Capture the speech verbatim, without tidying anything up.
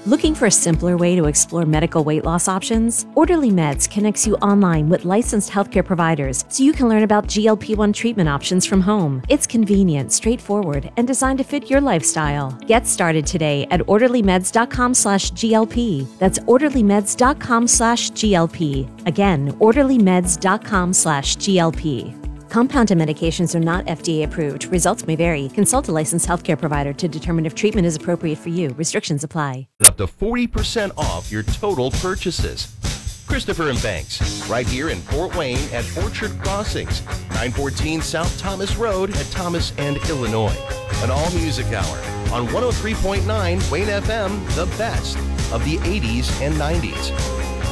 Looking for a simpler way to explore medical weight loss options? Orderly Meds connects you online with licensed healthcare providers so you can learn about G L P one treatment options from home. It's convenient, straightforward, and designed to fit your lifestyle. Get started today at orderlymeds.com slash GLP. That's orderlymeds.com slash GLP. Again, orderlymeds.com slash GLP. Compounded medications are not F D A approved. Results may vary. Consult a licensed healthcare provider to determine if treatment is appropriate for you. Restrictions apply. Up to forty percent off your total purchases. Christopher and Banks, right here in Fort Wayne at Orchard Crossings, nine fourteen South Thomas Road at Thomas and Illinois. An all-music hour on one oh three point nine Wayne F M, the best of the eighties and nineties.